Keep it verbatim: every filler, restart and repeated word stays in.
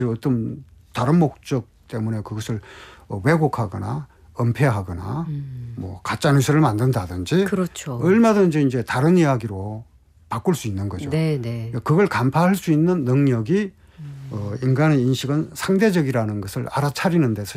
어떤 다른 목적 때문에 그것을 왜곡하거나 은폐하거나 음. 뭐 가짜 뉴스를 만든다든지 그렇죠. 얼마든지 이제 다른 이야기로 바꿀 수 있는 거죠. 네네. 그걸 간파할 수 있는 능력이 음. 어, 인간의 인식은 상대적이라는 것을 알아차리는 데서